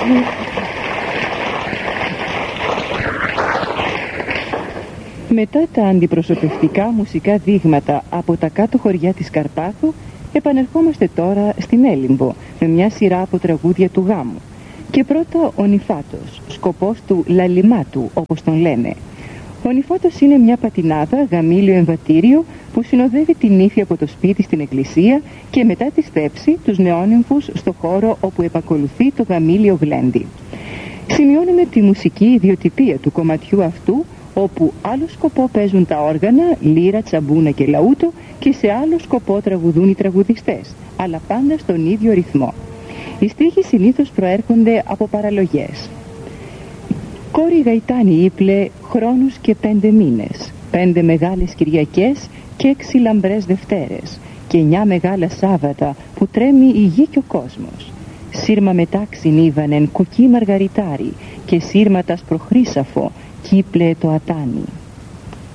Μετά τα αντιπροσωπευτικά μουσικά δείγματα από τα κάτω χωριά της Καρπάθου, επανερχόμαστε τώρα στην Έλιμπο με μια σειρά από τραγούδια του γάμου. Και πρώτα ο νηφάτος, σκοπός του λαλιμάτου όπως τον λένε. Ο νηφάτος είναι μια πατινάδα, γαμήλιο εμβατήριο που συνοδεύει την νύφη από το σπίτι στην εκκλησία και μετά τη στέψη τους νεόνυμφους στο χώρο όπου επακολουθεί το γαμήλιο γλέντι. Σημειώνουμε τη μουσική ιδιοτυπία του κομματιού αυτού, όπου άλλο σκοπό παίζουν τα όργανα, λύρα, τσαμπούνα και λαούτο, και σε άλλο σκοπό τραγουδούν οι τραγουδιστές, αλλά πάντα στον ίδιο ρυθμό. Οι στίχοι συνήθως προέρχονται από παραλογές. Κόρη γαϊτάνη ύπλε χρόνους και 5 μήνες, 5 μεγάλες Κυριακές και 6 λαμπρές Δευτέρες και 9 μεγάλα Σάββατα που τρέμει η γη και ο κόσμος. Σύρμα μετάξιν ήβανεν κοκκί μαργαριτάρι και σύρματας προχρήσαφο κύπλε το ατάνι.